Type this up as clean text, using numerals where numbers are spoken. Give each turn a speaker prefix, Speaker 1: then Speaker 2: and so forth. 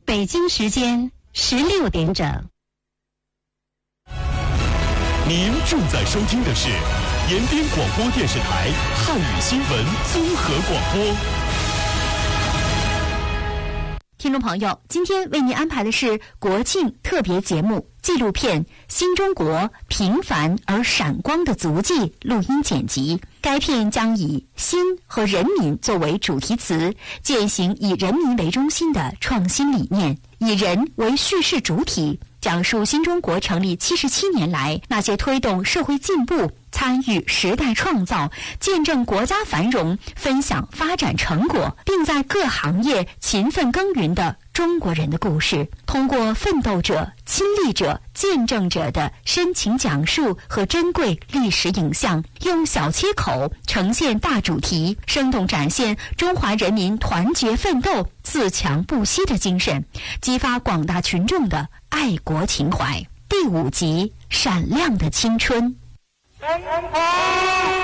Speaker 1: 北京时间16点整。
Speaker 2: 您正在收听的是延边广播电视台汉语新闻综合广播。
Speaker 3: 听众朋友，今天为您安排的是国庆特别节目纪录片《新中国平凡而闪光的足迹》录音剪辑。该片将以新和人民作为主题词，践行以人民为中心的创新理念，以人为叙事主体，讲述新中国成立77年来那些推动社会进步、参与时代创造、见证国家繁荣、分享发展成果，并在各行业勤奋耕耘的中国人的故事，通过奋斗者、亲历者、见证者的深情讲述和珍贵历史影像，用小切口呈现大主题，生动展现中华人民团结奋斗、自强不息的精神，激发广大群众的爱国情怀。第5集《闪亮的青春》。